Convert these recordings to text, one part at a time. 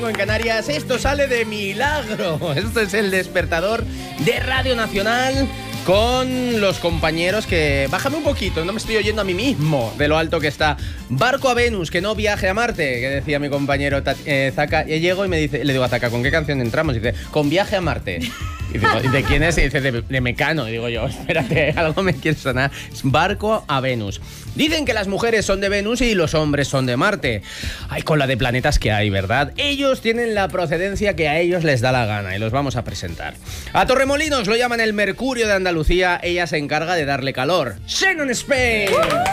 En Canarias, esto sale de milagro. Esto es el despertador de Radio Nacional con los compañeros que... Bájame un poquito, no me estoy oyendo a mí mismo de lo alto que está. Barco a Venus, que no viaje a Marte, que decía mi compañero Zaka. Y llego y me dice, le digo a Zaka, ¿con qué canción entramos? Y dice, con Viaje a Marte. Y digo, ¿de quién es? Y dice, de Mecano. Y digo yo, espérate, algo me quiere sonar. Es Barco a Venus. Dicen que las mujeres son de Venus y los hombres son de Marte. Ay, con la de planetas que hay, ¿verdad? Ellos tienen la procedencia que a ellos les da la gana y los vamos a presentar. A Torremolinos lo llaman el Mercurio de Andalucía. Ella se encarga de darle calor. Shannon Spain.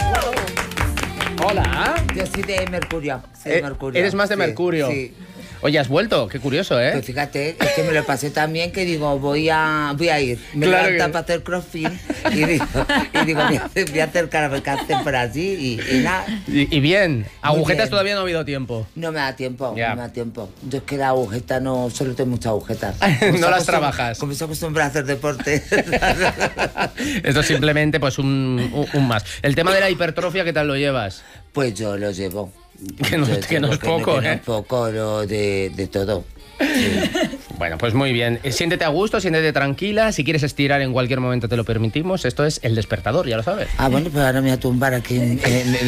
Hola. Yo soy de Mercurio. Soy de Mercurio. ¿Eres más de Mercurio? Sí. Oye, has vuelto, qué curioso, ¿eh? Pues fíjate, es que me lo pasé tan bien que digo, voy a ir. Me Claro levanta que... para hacer crossfit y digo voy a hacer caracas por así y nada. Y bien, agujetas bien. todavía no ha habido tiempo. No me da tiempo, Ya. no me da tiempo. Yo es que la agujeta no, solo tengo muchas agujetas. No las trabajas. Como se acostumbra a hacer deporte. Esto es simplemente pues un más. El tema de la hipertrofia, ¿qué tal lo llevas? Pues yo lo llevo. Que no es poco, No es poco, lo de todo. Sí. Bueno, pues muy bien. Siéntete a gusto, siéntete tranquila. Si quieres estirar en cualquier momento te lo permitimos. Esto es El Despertador, ya lo sabes. Ah, bueno, pues ahora me voy a tumbar aquí.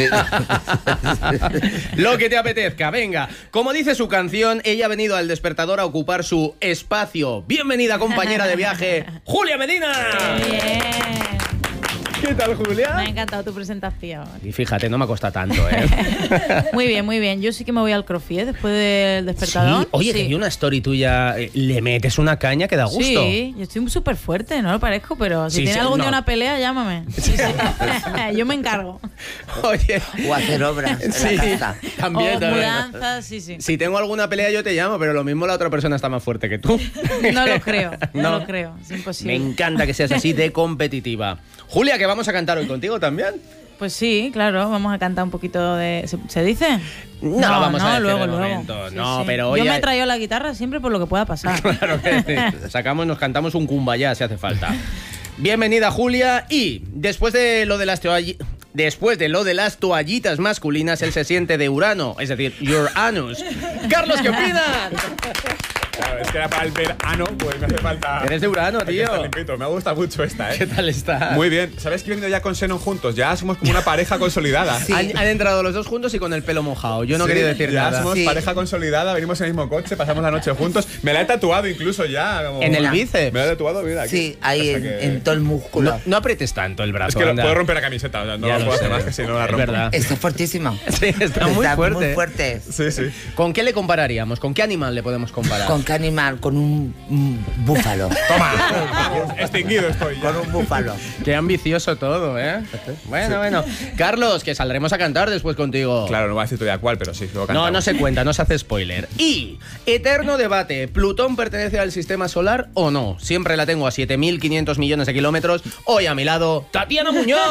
Lo que te apetezca, venga. Como dice su canción, ella ha venido al Despertador a ocupar su espacio. Bienvenida, compañera de viaje, Julia Medina. Bien. ¿Qué tal, Julia? Me ha encantado tu presentación. Y fíjate, no me cuesta tanto, ¿eh? Muy bien, muy bien. Yo sí que me voy al crossfit después del despertador. Sí. Oye, que vi una story tuya. ¿Le metes una caña que da gusto? Sí, yo estoy súper fuerte, no lo parezco, pero si Sí, tiene sí, algún no. día una pelea, llámame. Sí, sí. Yo me encargo. Oye. O hacer obras en Sí, la casa. también. O mudanzas, sí, sí. Si tengo alguna pelea yo te llamo, pero lo mismo la otra persona está más fuerte que tú. No lo creo, no No. lo creo. Es imposible. Me encanta que seas así de competitiva. Julia, que vamos a cantar hoy contigo también. Pues sí, claro, vamos a cantar un poquito de... ¿Se dice? No, vamos a decir luego, de luego. momento. Sí, No, sí. pero Yo oye... me he traído la guitarra siempre por lo que pueda pasar. Claro que sí. Sacamos, nos cantamos un kumbaya si hace falta. Bienvenida, Julia. Y después de lo de las toallitas masculinas, él se siente de Urano, es decir, your anus. Carlos, ¿qué opinas? Claro, es que era para el verano, pues me hace falta... Eres de Urano, Hay que tío. estar limpito. Me gusta mucho esta, ¿eh? ¿Qué tal está? Muy bien. ¿Sabes que he venido ya con Xenon juntos? Ya somos como una pareja consolidada. Sí. Han entrado los dos juntos y con el pelo mojado. Yo no Sí, quería decir ya nada. somos Sí. pareja consolidada, venimos en el mismo coche, pasamos la noche juntos. Me la he tatuado incluso ya. Como... En el bíceps. Me la he tatuado, mira. Aquí. Sí, ahí Hasta que- en todo el músculo. No aprietes tanto el brazo. Es que anda. puedo romper la camiseta, o sea, no Ya lo lo puedo hacer sé. más que si no la Es rompo. verdad. Está fuertísimo. Sí, está muy fuerte. Muy fuerte. Sí, sí. ¿Con qué le compararíamos? ¿Con qué animal le podemos comparar? ¿Con qué animal? Con un búfalo. Toma. Extinguido estoy ya. Con un búfalo. Qué ambicioso todo, ¿eh? Bueno. Carlos, que saldremos a cantar después contigo. Claro, no voy a decir todavía cuál, pero sí, luego No, cantamos. no se cuenta, no se hace spoiler. Y, eterno debate, ¿Plutón pertenece al sistema solar o no? Siempre la tengo a 7.500 millones de kilómetros. Hoy a mi lado, Tatiana Muñoz.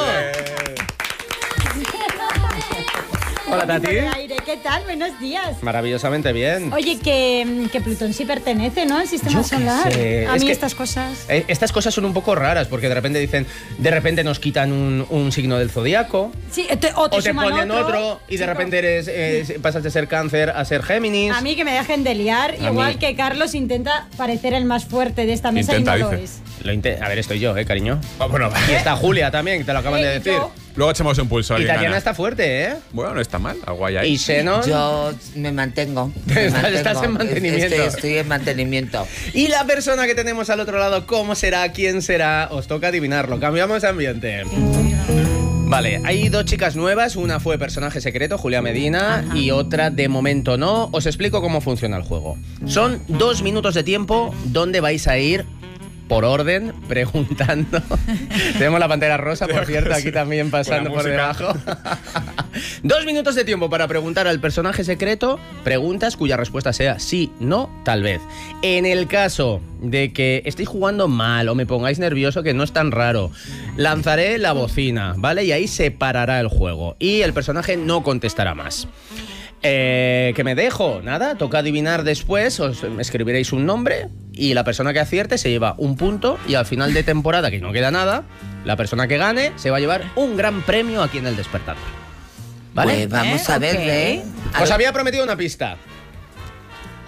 Hola, Tati. Aire, ¿qué tal? Buenos días. Maravillosamente bien. Oye, que Plutón sí pertenece, ¿no? Al sistema Yo qué solar. sé, A es mí que- estas cosas. Estas cosas son un poco raras porque de repente dicen, de repente nos quitan un signo del zodiaco. Sí, O te suman ponen otro y de Chico, repente pasas de ser Cáncer a ser Géminis. A mí que me dejen de liar, A igual mí. que Carlos intenta parecer el más fuerte de esta mesa Intenta, y no lo dice. es. A ver, estoy yo, cariño. Ah, bueno, Y está Julia también, que te lo acaban de Y decir. yo. luego echamos un pulso. Y alguien Tatiana gana. está fuerte, ¿eh? Bueno, no está mal. Algo hay ahí. Y Xenon. Yo me mantengo. Estás en mantenimiento. Estoy en mantenimiento. Y la persona que tenemos al otro lado, ¿cómo será? ¿Quién será? Os toca adivinarlo. Cambiamos de ambiente. Vale, hay dos chicas nuevas. Una fue personaje secreto, Julia Medina, y otra de momento no. Os explico cómo funciona el juego. Son 2 minutos de tiempo donde vais a ir por orden, preguntando. Tenemos la pantera rosa, por cierto, aquí también pasando por Con la debajo. 2 minutos de tiempo para preguntar al personaje secreto preguntas cuya respuesta sea sí, no, tal vez. En el caso de que estéis jugando mal o me pongáis nervioso, que no es tan raro, lanzaré la bocina, ¿vale? Y ahí se parará el juego y el personaje no contestará más. ¿Qué me dejo? Nada, toca adivinar después, os escribiréis un nombre y la persona que acierte se lleva un punto y al final de temporada, que no queda nada, la persona que gane se va a llevar un gran premio aquí en El Despertador. ¿Vale? Pues vamos a ver, Ok. ¿eh? Os había prometido una pista.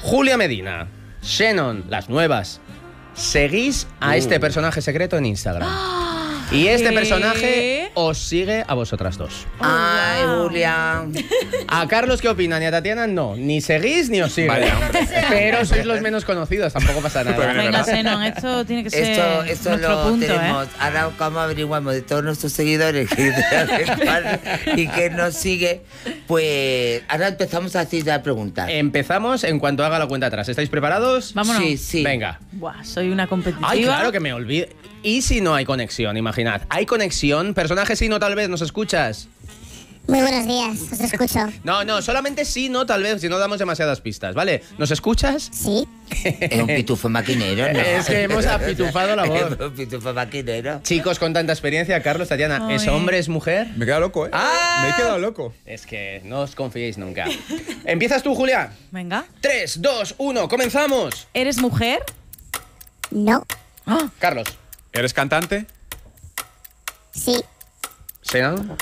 Julia Medina, Shannon, las nuevas. Seguís a este personaje secreto en Instagram. Y este ¿Qué? personaje os sigue a vosotras dos. Ay, Julia. A Carlos, ¿qué opinan? Y a Tatiana, no. Ni seguís ni os siguen. Vaya, hombre. Pero sois los menos conocidos, tampoco pasa Pues nada. venga, Venga, ¿verdad? Senon, esto tiene que ser Esto nuestro lo punto, tenemos. Ahora, ¿cómo averiguamos de todos nuestros seguidores y que nos sigue? Pues ahora empezamos a hacer ya preguntas. Empezamos en cuanto haga la cuenta atrás. ¿Estáis preparados? Vámonos. Sí, sí. Venga. Buah, soy una competitiva. Ay, claro que me olvido. ¿Y si no hay conexión? Imaginad. ¿Hay conexión? Personaje sí, no, tal vez. ¿Nos escuchas? Muy buenos días, os escucho. No, solamente sí, no, tal vez, si no damos demasiadas pistas, ¿vale? ¿Nos escuchas? Sí, Es un pitufo maquinero, ¿no? Es que hemos apitufado la voz. Es un pitufo maquinero. Chicos con tanta experiencia, Carlos, Tatiana, ¿es Ay. hombre, es mujer? Me he quedado loco, ¿eh? ¡Ah! Me he quedado loco. Es que no os confiéis nunca. ¿Empiezas tú, Julia? Venga. 3, 2, 1, ¡comenzamos! ¿Eres mujer? no, Ah, Carlos. ¿Eres cantante? sí, ¿Senan?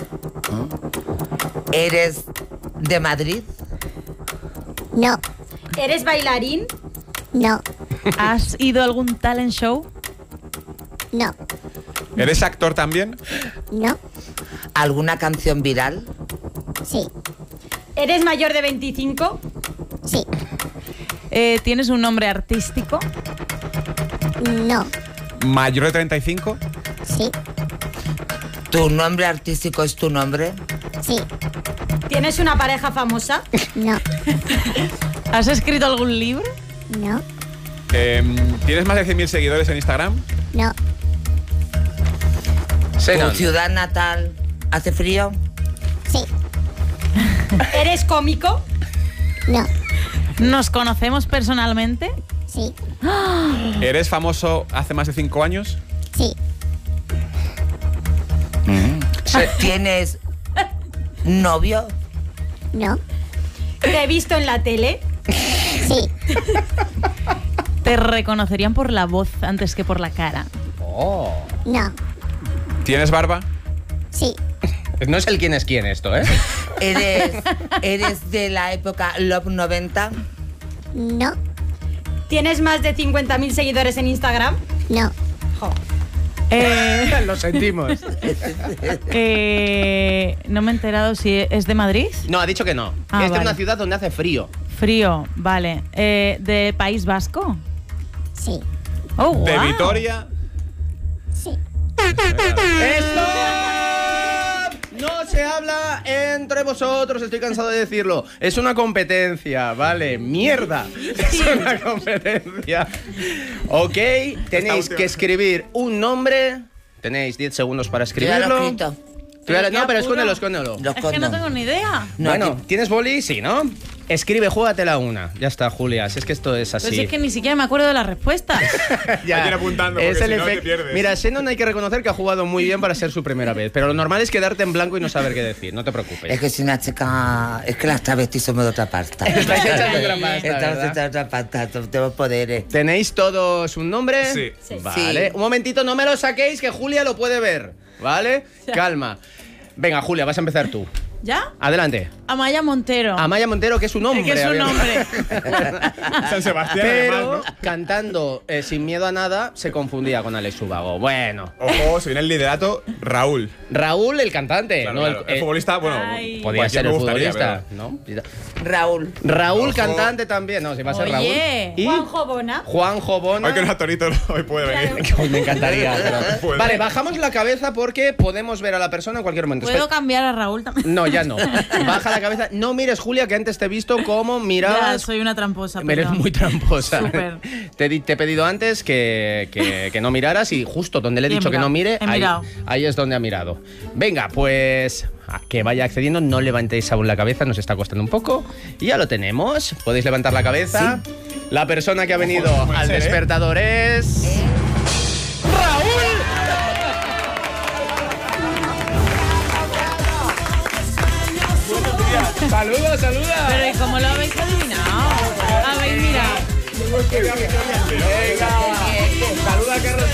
¿Eres de Madrid? no, ¿Eres bailarín? no, ¿has ido a algún talent show? no, ¿Eres actor también? no, ¿Alguna canción viral? sí, ¿Eres mayor de 25? sí, ¿Tienes un nombre artístico? no, ¿Mayor de 35? sí, ¿Tu nombre artístico es tu nombre? sí, ¿Tienes una pareja famosa? no, ¿Has escrito algún libro? no, ¿Tienes más de 100.000 seguidores en Instagram? no, Senan. ¿Tu ciudad natal hace frío? sí, ¿Eres cómico? no, ¿Nos conocemos personalmente? sí, ¿Eres famoso hace más de 5 años? sí, ¿Tienes novio? no, ¿Te he visto en la tele? sí, ¿Te reconocerían por la voz antes que por la cara? Oh. no, ¿Tienes barba? sí, No es el quién es quién esto, ¿eh? ¿Eres de la época Love 90? no, ¿Tienes más de 50.000 seguidores en Instagram? no, Jo. Lo sentimos. No me he enterado si es de Madrid. No, ha dicho que no. Ah, Es de vale. una ciudad donde hace frío. Frío, vale. ¿De País Vasco? sí, Oh, ¿De wow. Vitoria? sí, ¡Esto! No se habla entre vosotros, estoy cansado de decirlo. Es una competencia, ¿vale? ¡Mierda! Es una competencia. Ok, tenéis que escribir un nombre. Tenéis 10 segundos para Yo ya lo he escribirlo. escrito. No, pero apuro. escóndelo. Lo Es que no escondo. tengo ni idea. No, Bueno, aquí- ¿tienes boli? Sí, ¿no? Escribe, júgatela una. Ya está, Julia. Si es que esto es Pues así. es que ni siquiera me acuerdo de las respuestas. Hay que ir apuntando, porque si no te pierdes. Mira, Shannon hay que reconocer que ha jugado muy bien para ser su primera vez, pero lo normal es quedarte en blanco y no saber qué decir, no te preocupes. Es que soy una chica... Es que las travestis somos de otra pasta. Estáis hechas de otra pasta, Estamos ¿verdad? hechas de otra pasta, tenemos poderes. ¿Tenéis todos un nombre? Sí. Sí. Vale, Sí. un momentito, no me lo saquéis, que Julia lo puede ver, ¿vale? Calma. Venga, Julia, vas a empezar tú. ¿Ya? Adelante. Amaya Montero. Amaya Montero, que es un hombre. Que es un había- hombre. San Sebastián, Pero además, ¿no? cantando Sin miedo a nada se confundía con Alex Ubago. Bueno, Ojo, se viene el liderato, Raúl. Raúl, el cantante. Claro, no claro. El futbolista, bueno, Ay. Podía cualquier ser me el gustaría, futbolista, ¿no? Raúl. Raúl, Ojo. cantante también. No, si va a ser Oye. Raúl. Y Juanjo Bona. Juanjo Bona. Hoy que no es Torito, hoy puede venir. Hoy me encantaría. pero- Puede. Vale, bajamos la cabeza porque podemos ver a la persona en cualquier momento. ¿Puedo cambiar a Raúl también? No, ya no. Baja la cabeza. No mires, Julia, que antes te he visto cómo Ya, mirabas. soy una tramposa. Eres perdón. muy tramposa. Súper. Te he pedido antes que no miraras y justo donde le he Y he dicho que no mirado, mire, he mirado. ahí es donde ha mirado. Venga, pues que vaya accediendo, no levantéis aún la cabeza, nos está costando un poco. Y ya lo tenemos. Podéis levantar la cabeza. La persona que ha venido puede al ser, ¿eh? despertador es... ¡Raúl! ¡Saluda, saluda! Pero ¿y cómo lo habéis adivinado? Habéis mirado. Venga, saluda a Carlos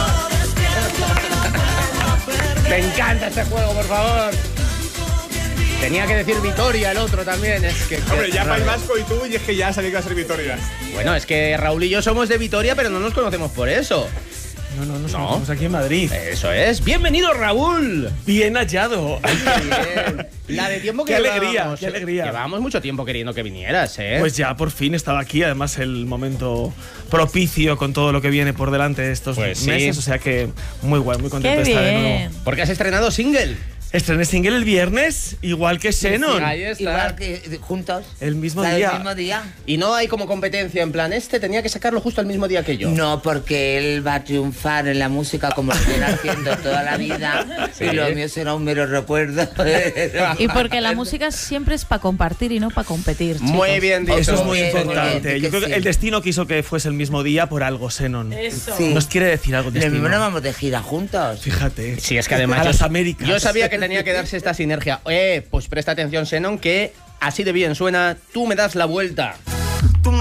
Chopina. Me encanta este juego, por favor. Tenía que decir Vitoria el otro también. Es que, Hombre, ya raro. País Vasco y tú, y es que ya sabía que iba a ser Vitoria. Bueno, es que Raúl y yo somos de Vitoria, pero no nos conocemos por eso. No, estamos aquí en Madrid. Eso es. Bienvenido, Raúl. Bien hallado. Bien. La de tiempo que Qué alegría, llevábamos, qué alegría. Llevábamos mucho tiempo queriendo que vinieras, ¿eh? Pues ya por fin estaba aquí, además el momento propicio con todo lo que viene por delante estos Pues sí. meses, o sea que muy guay, muy contento Qué de estar de bien. nuevo. Porque has estrenado single. Estrené single el viernes, igual que Xenon, Ahí está. Igual que juntos. el mismo O sea, día. El mismo día. Y no hay como competencia en plan, este tenía que sacarlo justo el mismo día que yo. No, porque él va a triunfar en la música como lo viene haciendo toda la vida. Sí. Y lo mío será un mero recuerdo. Y porque la música siempre es para compartir y no para competir. Muy chicos. bien dicho. Eso es muy Bien, importante. bien, Yo creo que sí. el destino quiso que fuese el mismo día por algo, Xenon. Sí. Nos quiere decir algo Lo destino. mismo no vamos de gira juntos. Fíjate. Sí, es que además a las Américas. yo sabía que tenía que darse esta sinergia. Pues presta atención, Xenon, que así de bien suena Tú me das la vuelta.